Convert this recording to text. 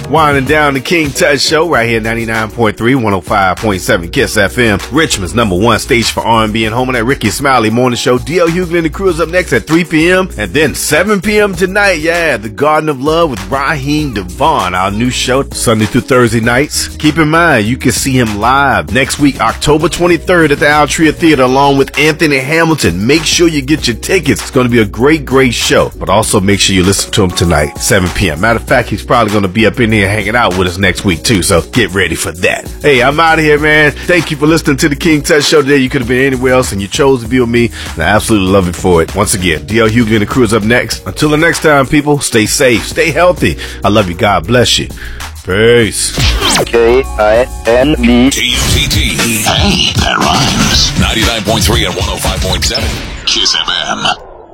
Winding down the King Tut Show right here, 99.3, 105.7 Kiss FM. Richmond's #1 station for R&B and home of that Ricky Smiley morning show. DL Hughley and the crew is up next at 3 p.m. And then 7 p.m. tonight, The Garden of Love with Raheem Devon, our new show, Sunday through Thursday nights. Keep in mind, you can see him live next week, October 23rd at the Altria Theater along with Anthony Hamilton. Make sure you get your tickets. It's going to be a great, great show. But also make sure you listen to him tonight, 7 p.m. Matter of fact, he's probably going to be up in here hanging out with us next week too, so get ready for that. Hey, I'm out of here, man. Thank you for listening to the King Tut Show today. You could have been anywhere else and you chose to be with me, and I absolutely love it for it. Once again, DL Hughley and the crew is up next. Until the next time, people, stay safe, stay healthy. I love you. God bless you. Peace. KINB TUTT. Hey, that rhymes. 99.3 and 105.7 Kiss FM.